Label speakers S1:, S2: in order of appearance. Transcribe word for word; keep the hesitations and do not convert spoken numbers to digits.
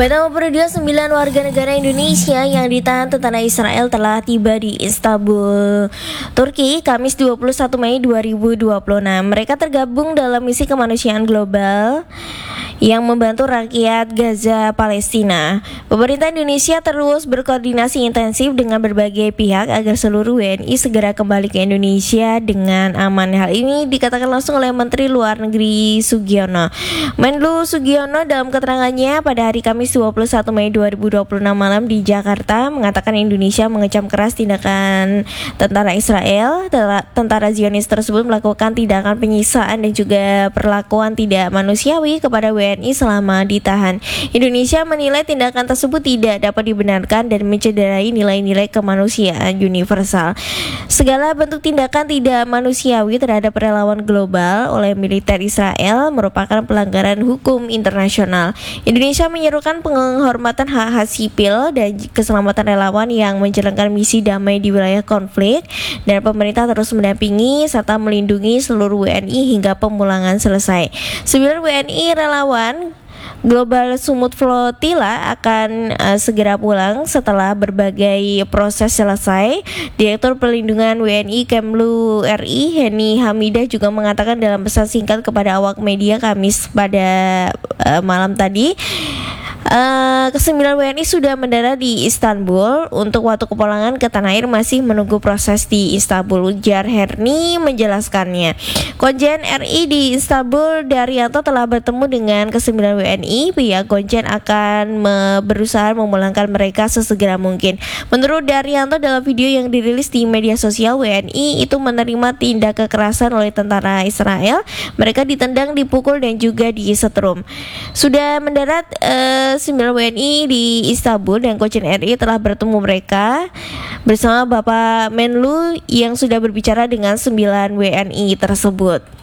S1: Pertama periode sembilan warga negara Indonesia yang ditahan tentara Israel telah tiba di Istanbul, Turki, Kamis dua puluh satu Mei dua ribu dua puluh enam. Mereka tergabung dalam misi kemanusiaan global yang membantu rakyat Gaza, Palestina. Pemerintah Indonesia terus berkoordinasi intensif dengan berbagai pihak agar seluruh W N I segera kembali ke Indonesia dengan aman. Hal ini dikatakan langsung oleh Menteri Luar Negeri Sugiono. Menlu Sugiono dalam keterangannya pada hari Kamis dua puluh satu Mei dua ribu dua puluh enam malam di Jakarta mengatakan Indonesia mengecam keras tindakan tentara Israel. Tentara Zionis tersebut melakukan tindakan penyiksaan dan juga perlakuan tidak manusiawi kepada W N I selama ditahan. Indonesia menilai tindakan tersebut tidak dapat dibenarkan dan mencederai nilai-nilai kemanusiaan universal. Segala bentuk tindakan tidak manusiawi terhadap relawan global oleh militer Israel merupakan pelanggaran hukum internasional. Indonesia menyerukan penghormatan hak-hak sipil dan keselamatan relawan yang menjalankan misi damai di wilayah konflik, dan pemerintah terus mendampingi serta melindungi seluruh W N I hingga pemulangan selesai. Sembilan W N I relawan Global Sumut Flotilla akan uh, segera pulang setelah berbagai proses selesai. Direktur Perlindungan W N I Kemlu R I Heni Hamidah juga mengatakan dalam pesan singkat kepada awak media Kamis pada uh, malam tadi, Uh, kesembilan W N I sudah mendarat di Istanbul. Untuk waktu kepulangan ke tanah air masih menunggu proses di Istanbul, ujar Herni menjelaskannya. Konjen R I di Istanbul, Daryanto, telah bertemu dengan kesembilan W N I. Pihak Konjen akan me- berusaha memulangkan mereka sesegera mungkin. Menurut Daryanto, dalam video yang dirilis di media sosial, W N I itu menerima tindak kekerasan oleh tentara Israel. Mereka ditendang, dipukul, dan juga disetrum. Sudah mendarat uh, sembilan W N I di Istanbul dan Konjen R I telah bertemu mereka bersama Bapak Menlu yang sudah berbicara dengan sembilan W N I tersebut.